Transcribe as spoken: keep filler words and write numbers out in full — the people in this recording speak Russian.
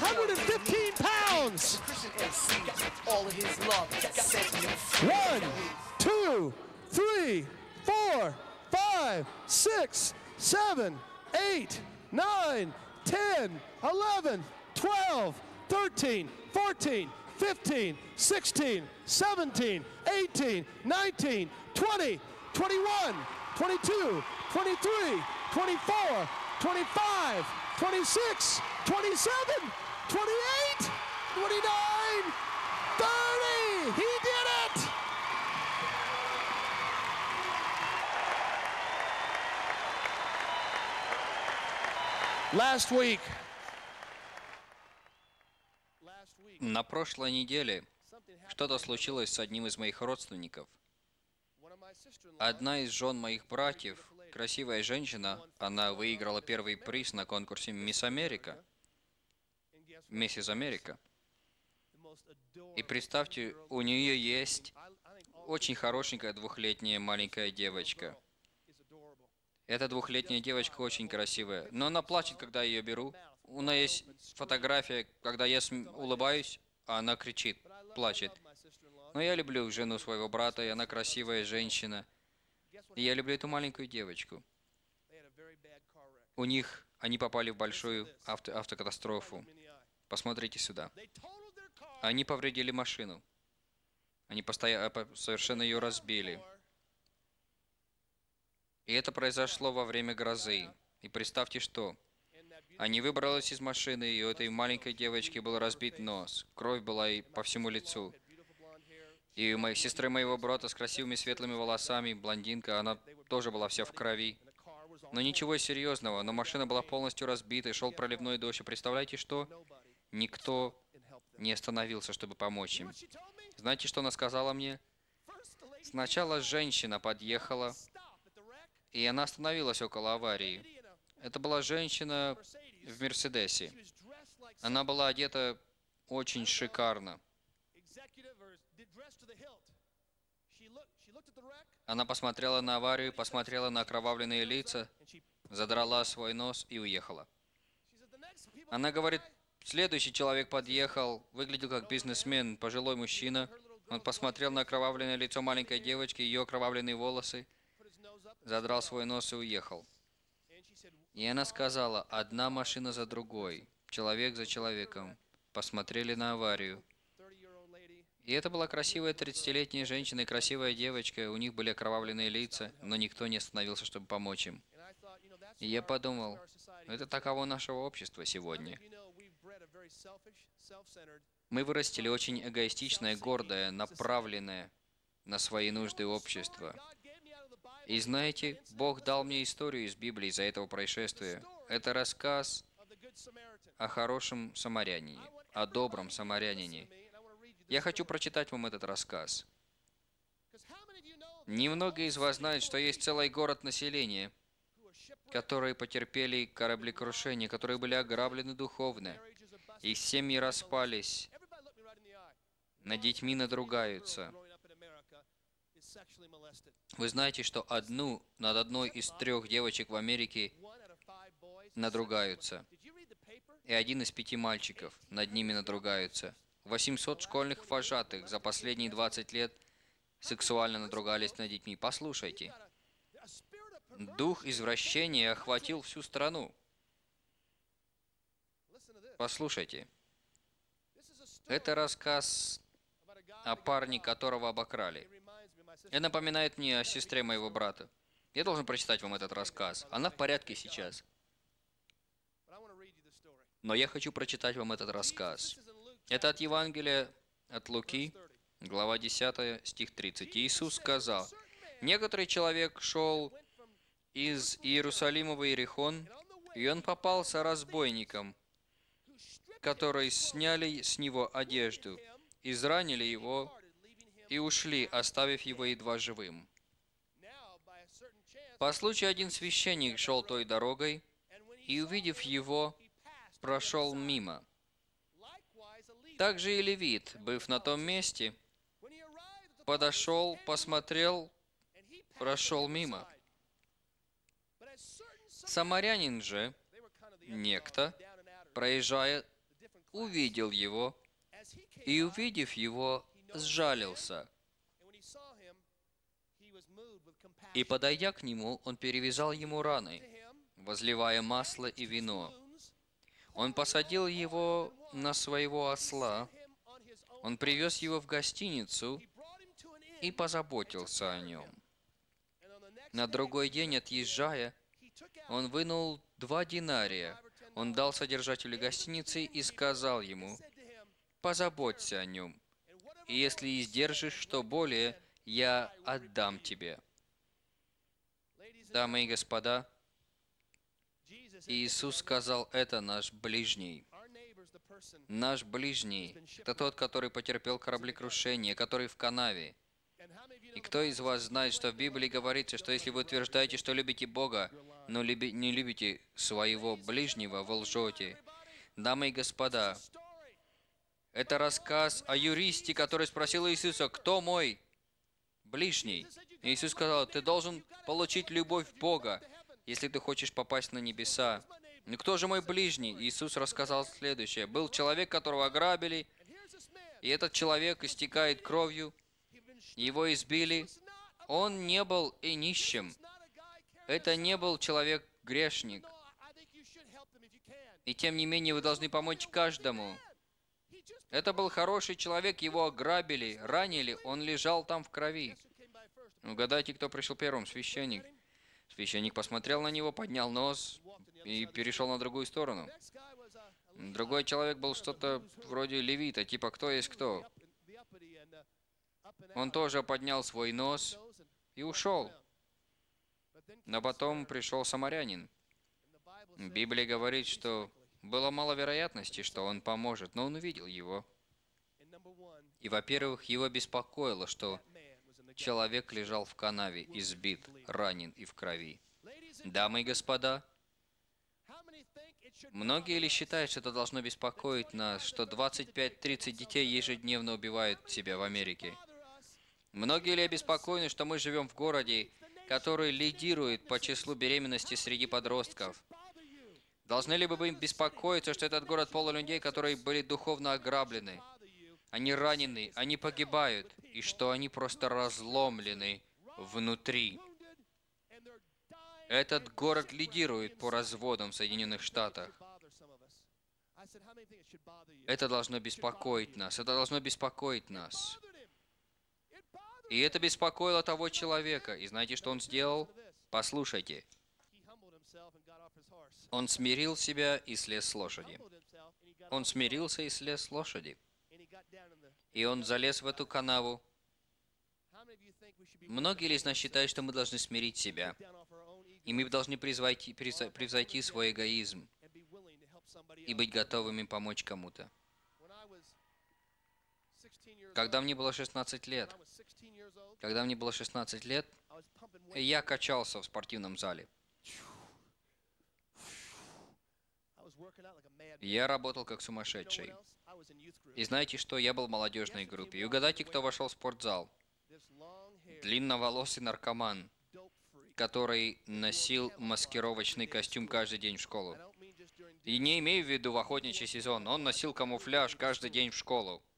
hundred fifteen pounds. One, two, three, four, five, six, seven, eight, nine, ten, eleven, twelve, thirteen, fourteen, fifteen, sixteen, seventeen, eighteen, nineteen, twenty, twenty-one, twenty-two, twenty-three, twenty-four, twenty-five, twenty-six, twenty-seven, twenty-eight, twenty-nine, thirty. He did it! Last week. На прошлой неделе что-то случилось с одним из моих родственников. Одна из жен моих братьев, красивая женщина, она выиграла первый приз на конкурсе «Мисс Америка». «Миссис Америка». И представьте, у нее есть очень хорошенькая двухлетняя маленькая девочка. Эта двухлетняя девочка очень красивая, но она плачет, когда я ее беру. У нее есть фотография, когда я улыбаюсь, а она кричит, плачет. Но я люблю жену своего брата, и она красивая женщина. И я люблю эту маленькую девочку. У них, они попали в большую авто, автокатастрофу. Посмотрите сюда. Они повредили машину. Они постоянно, совершенно ее разбили. И это произошло во время грозы. И представьте, что. Они выбрались из машины, и у этой маленькой девочки был разбит нос. Кровь была и по всему лицу. И у моей сестры моего брата с красивыми светлыми волосами, блондинка, она тоже была вся в крови. Но ничего серьезного, но машина была полностью разбита, и шел проливной дождь. И представляете, что? Никто не остановился, чтобы помочь им. Знаете, что она сказала мне? Сначала женщина подъехала, и она остановилась около аварии. Это была женщина в Мерседесе. Она была одета очень шикарно. Она посмотрела на аварию, посмотрела на окровавленные лица, задрала свой нос и уехала. Она говорит, следующий человек подъехал, выглядел как бизнесмен, пожилой мужчина. Он посмотрел на окровавленное лицо маленькой девочки, ее окровавленные волосы, задрал свой нос и уехал. И она сказала, одна машина за другой, человек за человеком, посмотрели на аварию. И это была красивая тридцатилетняя женщина и красивая девочка, у них были окровавленные лица, но никто не остановился, чтобы помочь им. И я подумал, это таково нашего общества сегодня. Мы вырастили очень эгоистичное, гордое, направленное на свои нужды общества. И знаете, Бог дал мне историю из Библии из-за этого происшествия. Это рассказ о хорошем самарянине, о добром самарянине. Я хочу прочитать вам этот рассказ. Немного из вас знают, что есть целый город населения, которые потерпели кораблекрушение, которые были ограблены духовно, их семьи распались, над детьми надругаются. Вы знаете, что одну над одной из трех девочек в Америке надругаются, и один из пяти мальчиков над ними надругаются. восемьсот школьных вожатых за последние двадцать лет сексуально надругались над детьми. Послушайте. Дух извращения охватил всю страну. Послушайте. Это рассказ о парне, которого обокрали. Это напоминает мне о сестре моего брата. Я должен прочитать вам этот рассказ. Она в порядке сейчас. Но я хочу прочитать вам этот рассказ. Это от Евангелия от Луки, глава десятая, стих тридцать. Иисус сказал, «Некоторый человек шел из Иерусалима в Иерихон, и он попался разбойникам, которые сняли с него одежду, изранили его и ушли, оставив его едва живым. По случаю один священник шел той дорогой, и, увидев его, прошел мимо. Также и левит, быв на том месте, подошел, посмотрел, прошел мимо. Самарянин же, некто, проезжая увидел его, и, увидев его, сжалился. И, подойдя к нему, он перевязал ему раны, возливая масло и вино. Он посадил его на своего осла, он привез его в гостиницу и позаботился о нем. На другой день, отъезжая, он вынул два динария, он дал содержателю гостиницы и сказал ему: «Позаботься о нем, и если издержишь что более, я отдам тебе». Дамы и господа, Иисус сказал, это наш ближний. Наш ближний – это тот, который потерпел кораблекрушение, который в канаве. И кто из вас знает, что в Библии говорится, что если вы утверждаете, что любите Бога, но люби- не любите своего ближнего, вы лжете? Дамы и господа, это рассказ о юристе, который спросил Иисуса: «Кто мой ближний?» И Иисус сказал: «Ты должен получить любовь Бога, если ты хочешь попасть на небеса». «Ну кто же мой ближний?» Иисус рассказал следующее. Был человек, которого ограбили, и этот человек истекает кровью, его избили. Он не был и нищим. Это не был человек-грешник. И тем не менее вы должны помочь каждому. Это был хороший человек, его ограбили, ранили, он лежал там в крови. Угадайте, кто пришел первым? Священник. Священник посмотрел на него, поднял нос и перешел на другую сторону. Другой человек был что-то вроде левита, типа «кто есть кто?». Он тоже поднял свой нос и ушел. Но потом пришел самарянин. Библия говорит, что было мало вероятности, что он поможет, но он увидел его. И, во-первых, его беспокоило, что человек лежал в канаве, избит, ранен и в крови. Дамы и господа, многие ли считают, что это должно беспокоить нас, что двадцать пять-тридцать детей ежедневно убивают себя в Америке? Многие ли обеспокоены, что мы живем в городе, который лидирует по числу беременности среди подростков? Должны ли вы беспокоиться, что этот город полон людей, которые были духовно ограблены? Они ранены, они погибают, и что они просто разломлены внутри. Этот город лидирует по разводам в Соединенных Штатах. Это должно беспокоить нас, это должно беспокоить нас. И это беспокоило того человека. И знаете, что он сделал? Послушайте. Он смирил себя и слез с лошади. Он смирился и слез с лошади. И он залез в эту канаву. Многие из нас считают, что мы должны смирить себя. И мы должны превзойти, превзойти свой эгоизм и быть готовыми помочь кому-то. Когда мне было шестнадцать лет, когда мне было шестнадцать лет, я качался в спортивном зале. Я работал как сумасшедший. И знаете что? Я был в молодежной группе. И угадайте, кто вошел в спортзал? Длинноволосый наркоман, который носил маскировочный костюм каждый день в школу. И не имею в виду в охотничий сезон. Он носил камуфляж каждый день в школу.